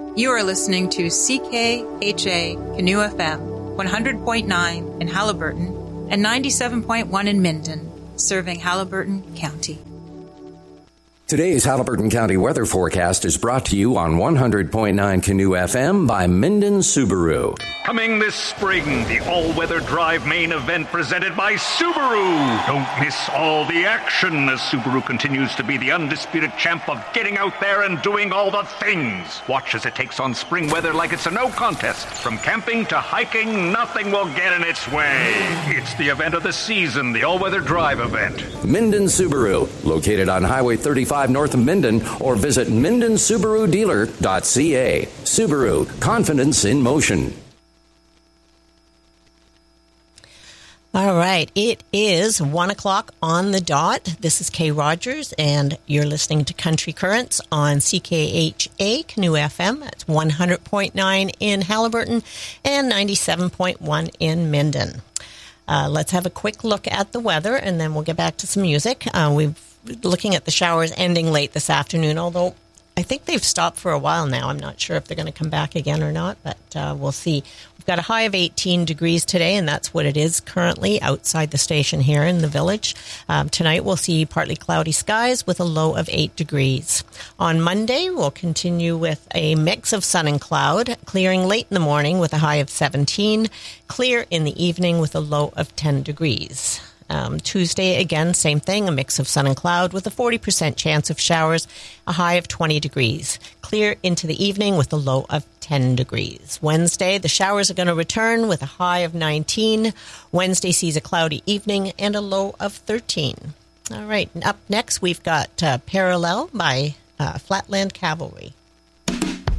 You are listening to CKHA Canoe FM, 100.9 in Haliburton and 97.1 in Minden, serving Haliburton County. Today's Haliburton County weather forecast is brought to you on 100.9 Canoe FM by Minden Subaru. Coming this spring, the all-weather drive main event presented by Subaru. Don't miss all the action as Subaru continues to be the undisputed champ of getting out there and doing all the things. Watch as it takes on spring weather like it's a no contest. From camping to hiking, nothing will get in its way. It's the event of the season, the all-weather drive event. Minden Subaru, located on Highway 35 north of Minden, or visit MindenSubaruDealer.ca. Subaru, confidence in motion. All right, it is 1 o'clock on the dot. This is Kay Rogers, and you're listening to Country Currents on CKHA Canoe FM. That's 100.9 in Haliburton and 97.1 in Minden. Let's have a quick look at the weather, and then we'll get back to some music. We're looking at the showers ending late this afternoon, although I think they've stopped for a while now. I'm not sure if they're going to come back again or not, but we'll see. We've got a high of 18 degrees today, and that's what it is currently outside the station here in the village. Tonight we'll see partly cloudy skies with a low of 8 degrees. On Monday, we'll continue with a mix of sun and cloud, clearing late in the morning with a high of 17, clear in the evening with a low of 10 degrees. Tuesday, again, same thing, a mix of sun and cloud with a 40% chance of showers, a high of 20 degrees. Clear into the evening with a low of 10 degrees. Wednesday, the showers are going to return with a high of 19. Wednesday sees a cloudy evening and a low of 13. All right, up next, we've got Parallel by Flatland Cavalry.